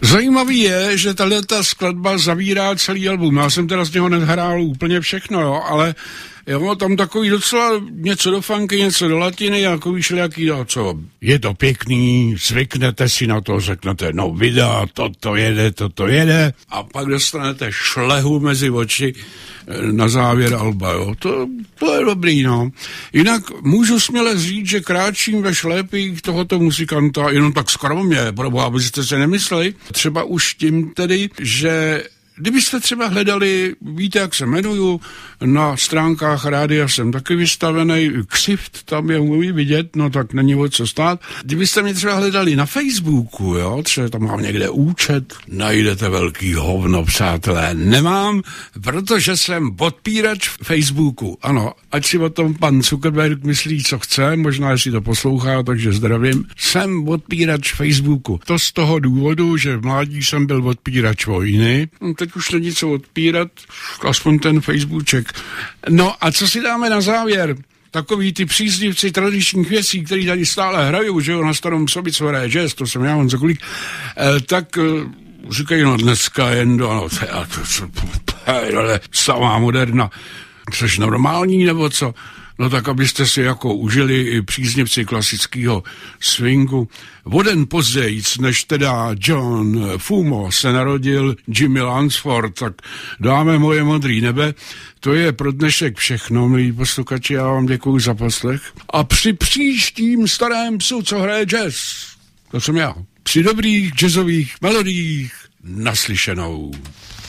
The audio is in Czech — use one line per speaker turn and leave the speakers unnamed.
Zajímavý je, že tato skladba zavírá celý album. Já jsem teda z něho nehrál úplně všechno, jo, ale jo, tam takový docela něco do funky, něco do latiny, jako víš, jaký, co, je to pěkný, zvyknete si na to, řeknete, no videa, toto jede, a pak dostanete šlehu mezi oči na závěr alba, jo, to je dobrý, no. Jinak můžu směle říct, že kráčím ve šlépích tohoto muzikanta, jenom tak skromně, proboha, abyste se nemysleli, třeba už tím tedy, že kdybyste třeba hledali, víte, jak se jmenuju, na stránkách rádia jsem taky vystavený, ksift tam je můj vidět, no tak není o co stát. Kdybyste mě třeba hledali na Facebooku, jo, třeba tam mám někde účet, najdete velký hovno, přátelé. Nemám, protože jsem odpírač Facebooku. Ano, ať si o tom pan Zuckerberg myslí, co chce, možná, jestli to poslouchá, takže zdravím. Jsem odpírač Facebooku. To z toho důvodu, že v mládí jsem byl odpírač vojny. Teď už není co odpírat, aspoň ten Facebooček. No a co si dáme na závěr? Takový ty příznivci tradičních věcí, který tady stále hrajou, že jo, na Starom Sobě, co hraje jazz, to jsem já, on Zakulík, tak říkají, no dneska jen samá moderna, což normální, nebo co? No tak, abyste si jako užili i příznivci klasického swingu. O den později, než teda John Fumo se narodil Jimmy Lansford, tak dáme moje modrý nebe. To je pro dnešek všechno, milí posluchači, já vám děkuji za poslech. A při příštím Starém psu, co hraje jazz, to jsem já, při dobrých jazzových melodiích naslyšenou.